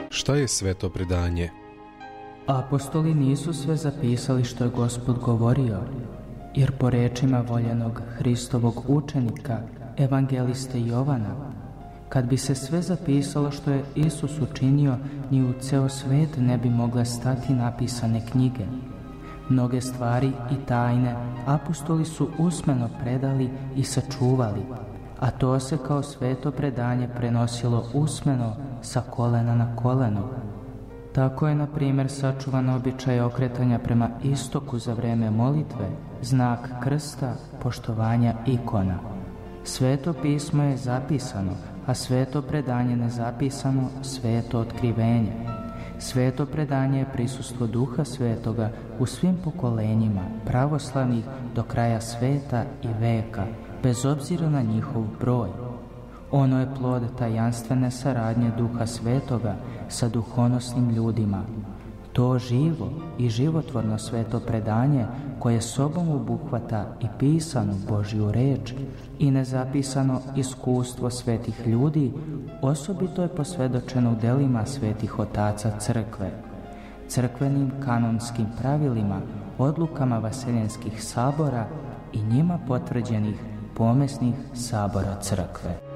Šta je sveto predanje? Apostoli nisu sve zapisali što je Gospod govorio, jer po rečima voljenog Hristovog učenika, evangeliste Jovana, kad bi se sve zapisalo što je Isus učinio, ni u ceo svet ne bi mogle stati napisane knjige. Mnoge stvari i tajne apostoli su usmeno predali i sačuvali, a to se kao sveto predanje prenosilo usmeno sa kolena na koleno. Tako je, na primjer, sačuvan običaj okretanja prema istoku za vreme molitve, znak krsta, poštovanja ikona. Sveto pismo je zapisano, a sveto predanje nezapisano, sveto otkrivenje. Sveto predanje je prisustvo Duha Svetoga u svim pokolenjima, pravoslavnih do kraja sveta i veka, bez obzira na njihov broj. Ono je plod tajanstvene saradnje Duha Svetoga sa duhonosnim ljudima. To živo i životvorno sveto predanje koje sobom obuhvata i pisanu Božju reč i nezapisano iskustvo svetih ljudi, osobito je posvjedočeno u delima svetih otaca crkve, crkvenim kanonskim pravilima, odlukama vaseljenskih sabora i njima potvrđenih pomesnih sabora crkve.